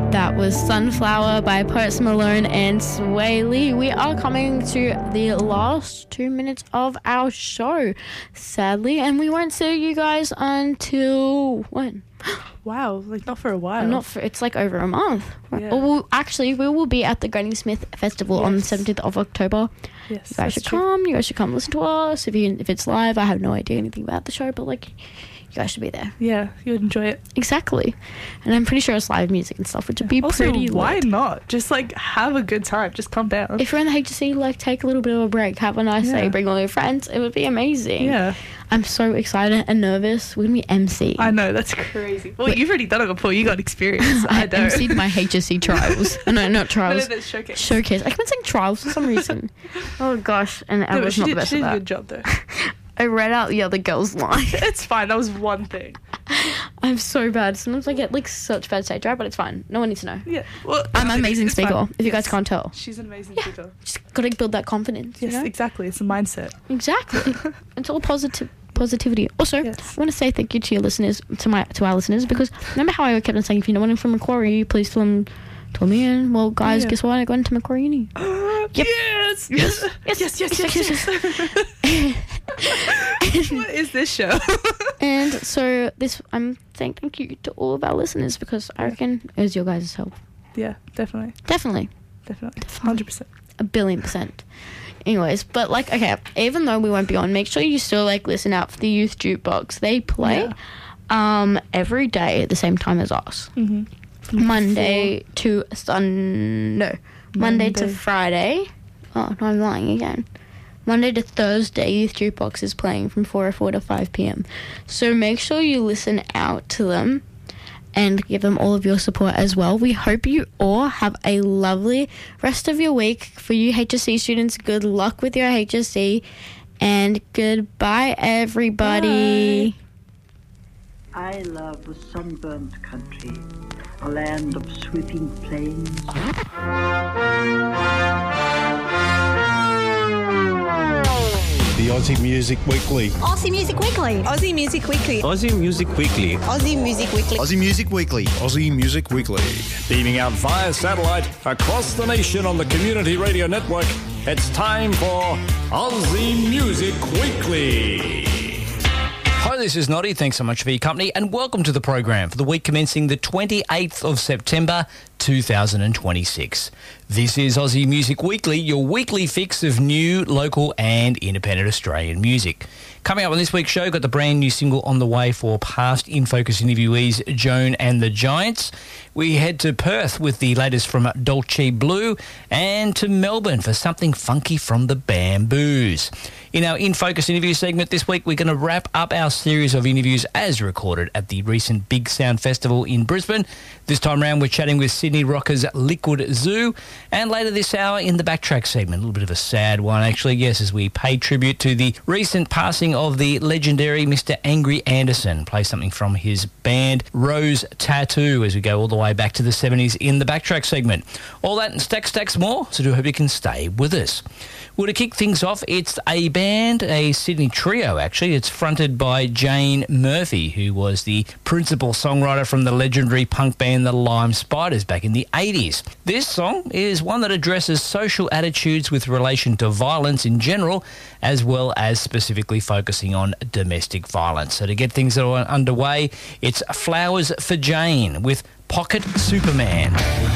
That was Sunflower by Post Malone and Sway Lee. We are coming to the last 2 minutes of our show, sadly, and we won't see you guys until when? Wow, like not for a while. It's like over a month. Yeah. We will be at the Granny Smith Festival on the 17th of October. Yes, you guys should come. You guys should come listen to us. If it's live, I have no idea anything about the show, but like, you guys should be there. Yeah, you would enjoy it. Exactly. And I'm pretty sure it's live music and stuff, which would be also, pretty why lit. not? Just like have a good time. Just calm down. If you're in the HSC, like take a little bit of a break, have a nice day, bring all your friends. It would be amazing. Yeah. I'm so excited and nervous. We're going to be MC. I know, that's crazy. Well, you've already done it before. You got experience. I don't. MC'd my HSC trials. No, not trials. No, that's showcase. Showcase. I keep saying trials for some reason. Oh, gosh. And I was not the best She at did a that. good job, though. I read out the other girl's line. It's fine. That was one thing. I'm so bad. Sometimes I get like such bad stage fright, but it's fine. No one needs to know. Yeah. Well, I'm an amazing it's speaker, fine. if you guys can't tell. She's an amazing Yeah. speaker. Just got to build that confidence. Yes, you know? exactly. It's a mindset. Exactly. It's all positivity. Also, Yes. I want to say thank you to your listeners, to our listeners, because remember how I kept on saying, if you know anyone from Macquarie, please tell me in. Well, guys, guess what? I got into Macquarie Uni. Yep. Yes! What is this show? And so I'm saying thank you to all of our listeners, because I reckon it was your guys' help. Yeah, definitely. Definitely. 100%. 1,000,000,000%. Anyways, but like, okay, even though we won't be on, make sure you still like listen out for the Youth Jukebox. They play every day at the same time as us. Mm-hmm. Monday to Friday. Oh, no, I'm lying again. Monday to Thursday, Youth Jukebox is playing from 4:04 to 5 p.m. So make sure you listen out to them and give them all of your support as well. We hope you all have a lovely rest of your week. For you HSC students, good luck with your HSC, and goodbye, everybody. Bye. I love the sunburnt country, a land of sweeping plains. The Aussie Music Weekly. Aussie Music Weekly. Aussie Music Weekly. Aussie Music Weekly. Aussie Music Weekly. Aussie Music Weekly. Aussie Music Weekly. Beaming out via satellite across the nation on the Community Radio Network, it's time for Aussie Music Weekly. Hi, this is Noddy. Thanks so much for your company and welcome to the program for the week commencing the 28th of September 2026. This is Aussie Music Weekly, your weekly fix of new, local and independent Australian music. Coming up on this week's show, got the brand new single on the way for past In Focus interviewees Joan and the Giants. We head to Perth with the latest from Dolce Blue and to Melbourne for something funky from the Bamboos. In our In Focus interview segment this week, we're going to wrap up our series of interviews as recorded at the recent Big Sound Festival in Brisbane. This time around, we're chatting with Sydney rockers Liquid Zoo. And later this hour in the Backtrack segment, a little bit of a sad one actually, yes, as we pay tribute to the recent passing of the legendary Mr. Angry Anderson. Play something from his band Rose Tattoo as we go all the way back to the 70s in the Backtrack segment. All that and stacks more, so do hope you can stay with us. Well, to kick things off, it's a band, a Sydney trio actually. It's fronted by Jane Murphy, who was the principal songwriter from the legendary punk band The Lime Spiders back in the 80s. This song is one that addresses social attitudes with relation to violence in general, as well as specifically focusing on domestic violence. So to get things underway, it's Flowers for Jane with Pocket Superman.